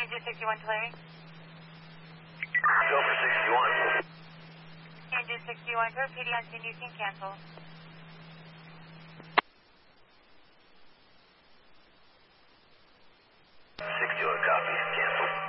Kansas 61 clearing. Go for 61. Kansas 61, go PD on scene, you can cancel.